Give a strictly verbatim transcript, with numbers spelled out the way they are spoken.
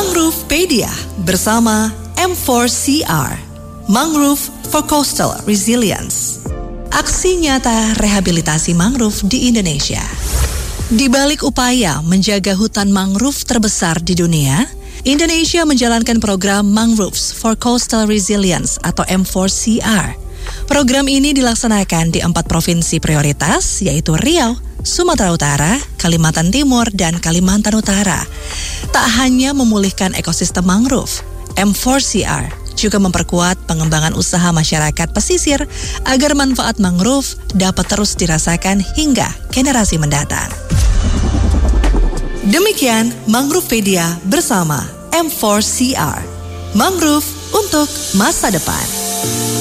Mangrovepedia bersama M four C R, Mangrove for Coastal Resilience. Aksi nyata rehabilitasi mangrove di Indonesia. Di balik upaya menjaga hutan mangrove terbesar di dunia, Indonesia menjalankan program Mangroves for Coastal Resilience atau M four C R. Program ini dilaksanakan di empat provinsi prioritas, yaitu Riau, Sumatera Utara, Kalimantan Timur, dan Kalimantan Utara. Tak hanya memulihkan ekosistem mangrove, M four C R juga memperkuat pengembangan usaha masyarakat pesisir agar manfaat mangrove dapat terus dirasakan hingga generasi mendatang. Demikian Mangrovepedia bersama M four C R. Mangrove untuk masa depan.